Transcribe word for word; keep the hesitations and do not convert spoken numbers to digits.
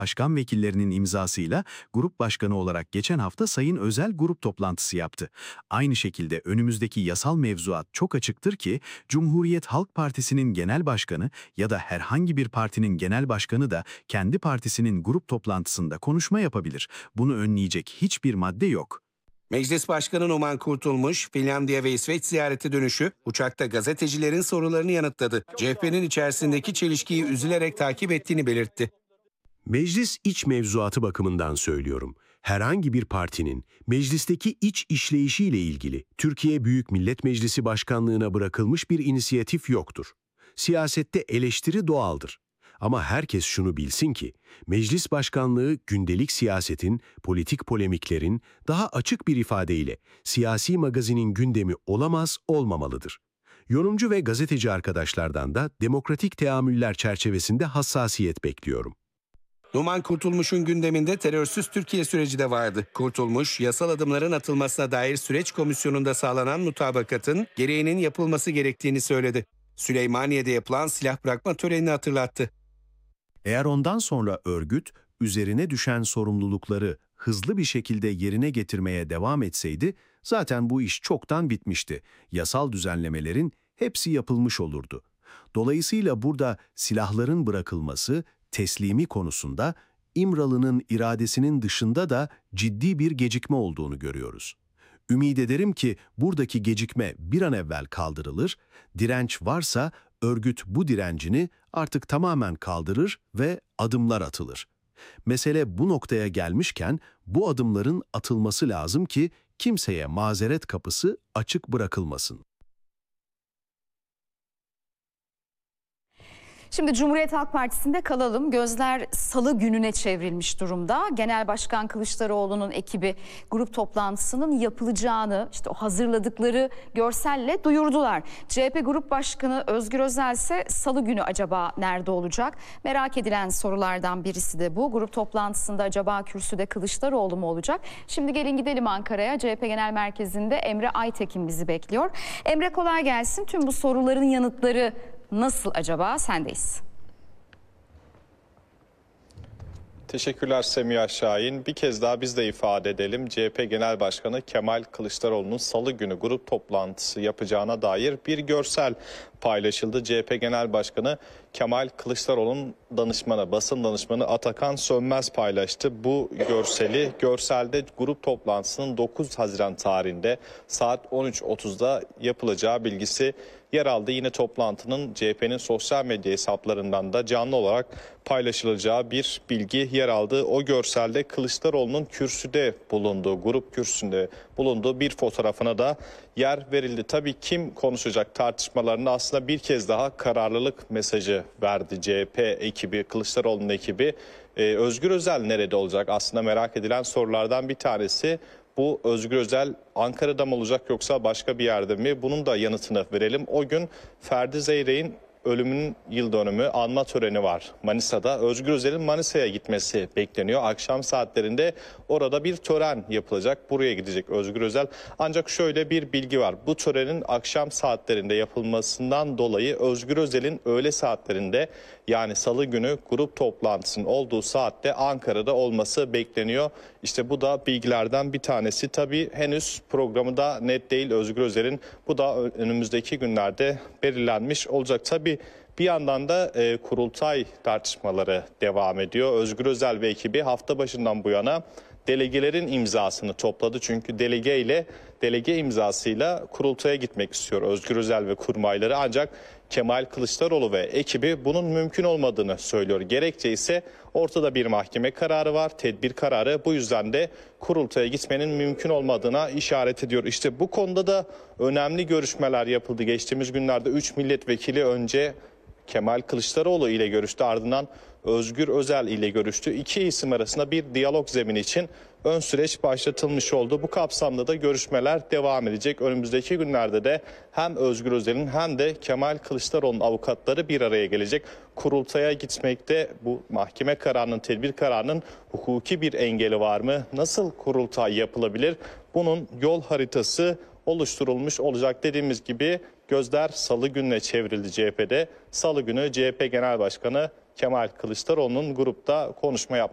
Başkan vekillerinin imzasıyla grup başkanı olarak geçen hafta Sayın Özel grup toplantısı yaptı. Aynı şekilde önümüzdeki yasal mevzuat çok açıktır ki Cumhuriyet Halk Partisi'nin genel başkanı ya da herhangi bir partinin genel başkanı da kendi partisinin grup toplantısında konuşma yapabilir. Bunu önleyecek hiçbir madde yok. Meclis Başkanı Numan Kurtulmuş, Finlandiya ve İsveç ziyareti dönüşü uçakta gazetecilerin sorularını yanıtladı. C H P'nin içerisindeki çelişkiyi üzülerek takip ettiğini belirtti. Meclis iç mevzuatı bakımından söylüyorum. Herhangi bir partinin meclisteki iç işleyişiyle ilgili Türkiye Büyük Millet Meclisi Başkanlığına bırakılmış bir inisiyatif yoktur. Siyasette eleştiri doğaldır. Ama herkes şunu bilsin ki, meclis başkanlığı gündelik siyasetin, politik polemiklerin daha açık bir ifadeyle siyasi magazinin gündemi olamaz, olmamalıdır. Yorumcu ve gazeteci arkadaşlardan da demokratik teamüller çerçevesinde hassasiyet bekliyorum. Numan Kurtulmuş'un gündeminde terörsüz Türkiye süreci de vardı. Kurtulmuş, yasal adımların atılmasına dair süreç komisyonunda sağlanan mutabakatın gereğinin yapılması gerektiğini söyledi. Süleymaniye'de yapılan silah bırakma törenini hatırlattı. Eğer ondan sonra örgüt, üzerine düşen sorumlulukları hızlı bir şekilde yerine getirmeye devam etseydi, zaten bu iş çoktan bitmişti. Yasal düzenlemelerin hepsi yapılmış olurdu. Dolayısıyla burada silahların bırakılması, teslimi konusunda İmralı'nın iradesinin dışında da ciddi bir gecikme olduğunu görüyoruz. Ümid ederim ki buradaki gecikme bir an evvel kaldırılır, direnç varsa örgüt bu direncini artık tamamen kaldırır ve adımlar atılır. Mesele bu noktaya gelmişken bu adımların atılması lazım ki kimseye mazeret kapısı açık bırakılmasın. Şimdi Cumhuriyet Halk Partisi'nde kalalım. Gözler Salı gününe çevrilmiş durumda. Genel Başkan Kılıçdaroğlu'nun ekibi grup toplantısının yapılacağını, işte o hazırladıkları görselle duyurdular. C H P Grup Başkanı Özgür Özel ise Salı günü acaba nerede olacak? Merak edilen sorulardan birisi de bu. Grup toplantısında acaba kürsüde Kılıçdaroğlu mu olacak? Şimdi gelin gidelim Ankara'ya. C H P Genel Merkezi'nde Emre Aytekin bizi bekliyor. Emre, kolay gelsin. Tüm bu soruların yanıtları nasıl acaba? Sendeyiz. Teşekkürler Semiha Şahin. Bir kez daha biz de ifade edelim. C H P Genel Başkanı Kemal Kılıçdaroğlu'nun Salı günü grup toplantısı yapacağına dair bir görsel paylaşıldı. C H P Genel Başkanı Kemal Kılıçdaroğlu'nun danışmanı, basın danışmanı Atakan Sönmez paylaştı. Bu görseli, görselde grup toplantısının dokuz Haziran tarihinde saat on üç otuzda yapılacağı bilgisi yer aldı. Yine toplantının C H P'nin sosyal medya hesaplarından da canlı olarak paylaşılacağı bir bilgi yer aldı. O görselde Kılıçdaroğlu'nun kürsüde bulunduğu, grup kürsüsünde bulunduğu bir fotoğrafına da yer verildi. Tabii kim konuşacak tartışmalarında aslında bir kez daha kararlılık mesajı verdi C H P ekibi, Kılıçdaroğlu'nun ekibi. Ee, Özgür Özel nerede olacak? Aslında merak edilen sorulardan bir tanesi. Bu Özgür Özel Ankara'da mı olacak yoksa başka bir yerde mi? Bunun da yanıtını verelim. O gün Ferdi Zeyrek'in ölümünün yıl dönümü anma töreni var Manisa'da. Özgür Özel'in Manisa'ya gitmesi bekleniyor. Akşam saatlerinde orada bir tören yapılacak. Buraya gidecek Özgür Özel. Ancak şöyle bir bilgi var. Bu törenin akşam saatlerinde yapılmasından dolayı Özgür Özel'in öğle saatlerinde, yani Salı günü grup toplantısının olduğu saatte Ankara'da olması bekleniyor. İşte bu da bilgilerden bir tanesi. Tabii henüz programı da net değil Özgür Özel'in. Bu da önümüzdeki günlerde belirlenmiş olacak. Tabii bir yandan da e, kurultay tartışmaları devam ediyor. Özgür Özel ve ekibi hafta başından bu yana delegelerin imzasını topladı. Çünkü delege ile delege imzasıyla kurultaya gitmek istiyor Özgür Özel ve kurmayları. Ancak Kemal Kılıçdaroğlu ve ekibi bunun mümkün olmadığını söylüyor. Gerekçe ise ortada bir mahkeme kararı var, tedbir kararı. Bu yüzden de kurultaya gitmenin mümkün olmadığına işaret ediyor. İşte bu konuda da önemli görüşmeler yapıldı. Geçtiğimiz günlerde üç milletvekili önce Kemal Kılıçdaroğlu ile görüştü, ardından Özgür Özel ile görüştü. İki isim arasında bir diyalog zemini için ön süreç başlatılmış oldu. Bu kapsamda da görüşmeler devam edecek. Önümüzdeki günlerde de hem Özgür Özel'in hem de Kemal Kılıçdaroğlu'nun avukatları bir araya gelecek. Kurultaya gitmekte bu mahkeme kararının, tedbir kararının hukuki bir engeli var mı? Nasıl kurultay yapılabilir? Bunun yol haritası oluşturulmuş olacak. Dediğimiz gibi gözler Salı gününe çevrildi C H P'de. Salı günü C H P Genel Başkanı Kemal Kılıçdaroğlu'nun grupta konuşma yapması